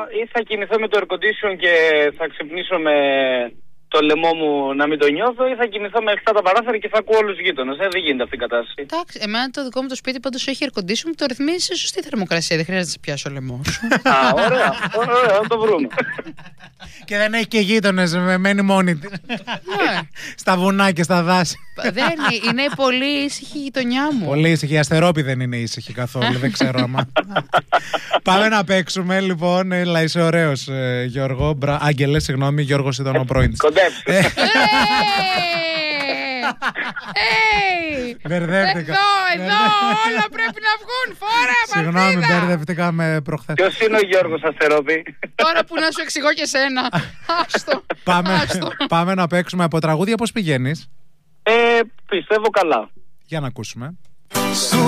ή θα κοιμηθώ με το air condition και θα ξυπνήσω με το λαιμό μου να μην το νιώθω, ή θα κοιμηθώ με ανοιχτά τα παράθυρα και θα ακούω όλους τους γείτονες. Δεν γίνεται αυτή η κατάσταση. Εντάξει, εμένα το δικό μου το σπίτι πάντως έχει air condition που το ρυθμίζει σε σωστή θερμοκρασία. Δεν χρειάζεται να σε πιάσει ο λαιμός σου. Α, ωραία, να το βρούμε. Και δεν έχει και γείτονες, μένει μόνη της. Στα βουνά και στα δάση. Δεν είναι πολύ ήσυχη η γειτονιά μου. Πολύ ήσυχη. Η Αστερόπη δεν είναι ήσυχη καθόλου. Δεν ξέρω άμα. Πάμε να παίξουμε λοιπόν. Έλα, είσαι ωραίος, Γιώργο. Άγγελε, συγγνώμη, Γιώργος ήταν ο πρώην της. Κοντέψτε. Μπερδεύτηκα. Εδώ όλα πρέπει να βγουν. Φόρα, Συγγνώμη, παρτίδα. μπερδευτήκαμε προχθές. Ποιος είναι ο Γιώργος Αστερόπη? Τώρα που να σου εξηγώ και σένα. Άστο. Πάμε να παίξουμε από τραγούδια. Πώς πηγαίνεις? Πιστεύω καλά. Για να ακούσουμε.